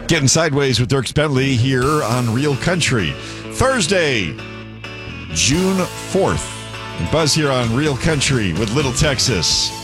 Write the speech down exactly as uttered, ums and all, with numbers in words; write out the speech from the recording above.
Getting Sideways with Dirk Bentley here on Real Country. Thursday, June fourth. And Buzz here on Real Country with Little Texas.